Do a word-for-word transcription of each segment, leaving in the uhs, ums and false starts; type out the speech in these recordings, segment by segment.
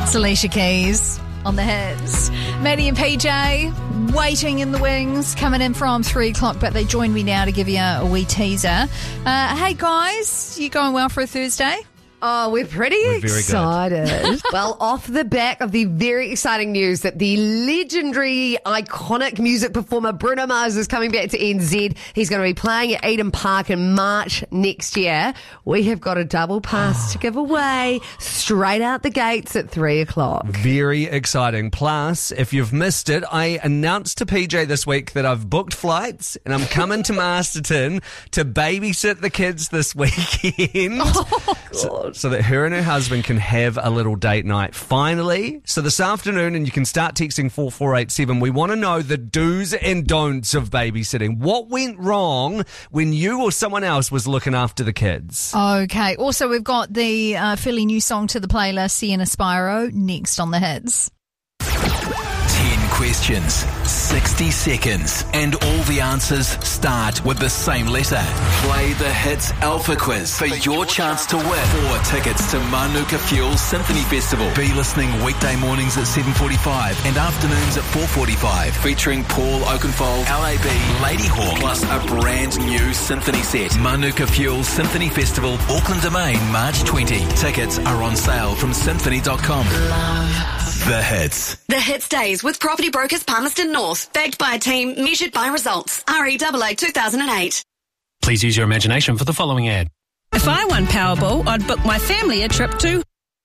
It's Alicia Keys on the hits. Maddie and P J waiting in the wings, coming in from three o'clock, but they joined me now to give you a, a wee teaser. Uh, hey guys, you going well for a Thursday? Oh, we're pretty We're very excited. Well, off the back of the very exciting news that the legendary, iconic music performer Bruno Mars is coming back to N Z. He's going to be playing at Eden Park in March next year. We have got a double pass to give away straight out the gates at three o'clock. Very exciting. Plus, if you've missed it, I announced to P J this week that I've booked flights and I'm coming to Masterton to babysit the kids this weekend. Oh, God. So, so that her and her husband can have a little date night. Finally, so this afternoon, and you can start texting four four eight seven, we want to know the do's and don'ts of babysitting. What went wrong when you or someone else was looking after the kids? Okay. Also, we've got the uh, fairly new song to the playlist, Sienna Spyro, next on the hits. ten questions, sixty seconds, and all the answers start with the same letter. Play the Hits Alpha Quiz for your chance to win four tickets to Manuka Fuel Symphony Festival. Be listening weekday mornings at seven forty-five and afternoons at four forty-five, featuring Paul Oakenfold, L A B, Lady Hawk, plus a brand new symphony set. Manuka Fuel Symphony Festival, Auckland Domain, March twentieth. Tickets are on sale from symphony dot com. The Hits. The Hits Days with Property Brokers Palmerston North. Backed by a team measured by results. R E A A two thousand eight. Please use your imagination for the following ad. If I won Powerball, I'd book my family a trip to...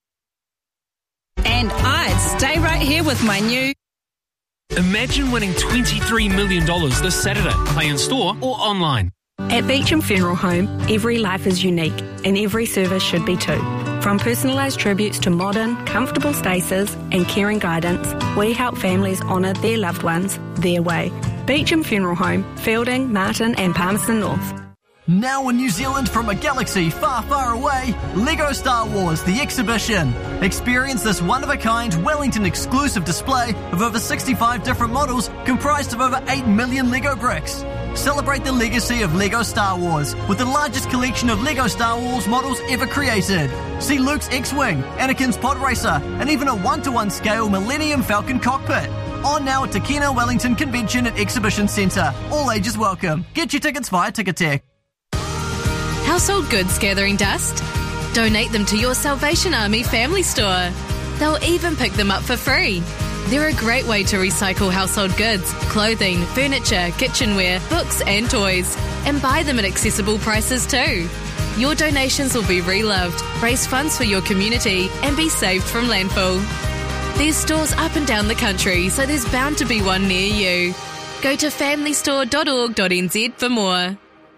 And I'd stay right here with my new... Imagine winning twenty-three million dollars this Saturday. Play in store or online. At Beecham Funeral Home, every life is unique and every service should be too. From personalised tributes to modern, comfortable spaces and caring guidance, we help families honour their loved ones their way. Beecham Funeral Home, Fielding, Martin and Palmerston North. Now in New Zealand from a galaxy far, far away, LEGO Star Wars, the exhibition. Experience this one-of-a-kind Wellington exclusive display of over sixty-five different models comprised of over eight million LEGO bricks. Celebrate the legacy of LEGO Star Wars with the largest collection of LEGO Star Wars models ever created. See Luke's X-Wing, Anakin's Pod Racer, and even a one-to-one scale Millennium Falcon cockpit. On now at Takina Wellington Convention and Exhibition Centre. All ages welcome. Get your tickets via Ticketek. Household goods gathering dust? Donate them to your Salvation Army family store. They'll even pick them up for free. They're a great way to recycle household goods, clothing, furniture, kitchenware, books and toys, and buy them at accessible prices too. Your donations will be reloved, raise funds for your community, and be saved from landfill. There's stores up and down the country, so there's bound to be one near you. Go to family store dot org dot n z for more.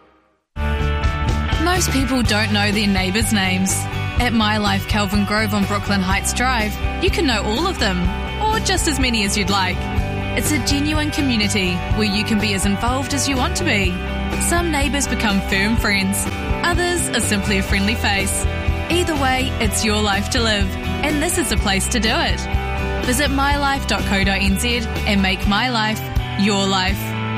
Most people don't know their neighbours' names. At My Life Kelvin Grove on Brooklyn Heights Drive, you can know all of them, or just as many as you'd like. It's a genuine community where you can be as involved as you want to be. Some neighbours become firm friends, others are simply a friendly face. Either way, it's your life to live, and this is the place to do it. Visit my life dot co dot n z and make my life your life.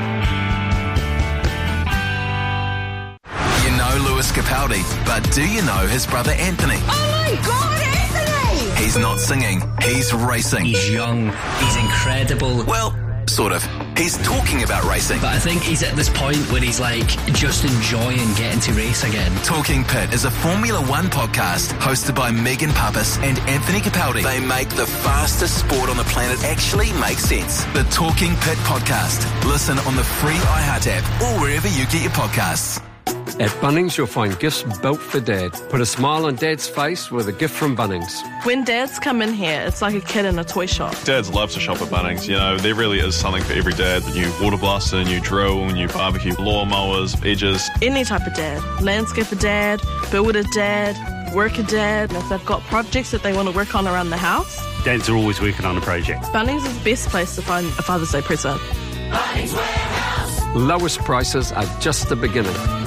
You know Lewis Capaldi, but do you know his brother Anthony? Oh my God, Anthony! He's not singing, he's racing. He's young, he's incredible. Well, sort of. He's talking about racing. But I think he's at this point where he's like just enjoying getting to race again. Talking Pit is a Formula One podcast hosted by Megan Pappas and Anthony Capaldi. They make the fastest sport on the planet actually make sense. The Talking Pit podcast. Listen on the free iHeart app or wherever you get your podcasts. At Bunnings, you'll find gifts built for Dad. Put a smile on Dad's face with a gift from Bunnings. When dads come in here, it's like a kid in a toy shop. Dads love to shop at Bunnings. You know, there really is something for every dad. The new water blaster, new drill, new barbecue, lawnmowers, edges. Any type of dad. Landscaper dad, builder dad, worker dad. And if they've got projects that they want to work on around the house. Dads are always working on a project. Bunnings is the best place to find a Father's Day present. Bunnings Warehouse. Lowest prices are just the beginning.